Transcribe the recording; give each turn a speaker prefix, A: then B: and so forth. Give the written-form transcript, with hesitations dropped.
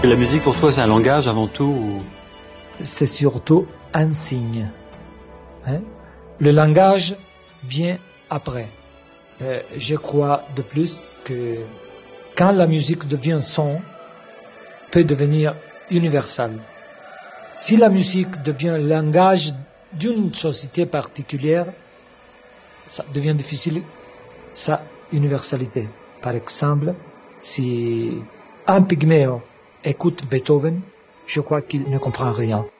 A: La musique pour toi c'est un langage avant tout ou...
B: C'est surtout un signe. Hein? Le langage vient après. Je crois de plus que quand la musique devient son, peut devenir universelle. Si la musique devient le langage d'une société particulière, ça devient difficile sa universalité. Par exemple, si un pygméo écoute Beethoven, je crois qu'il ne comprend rien.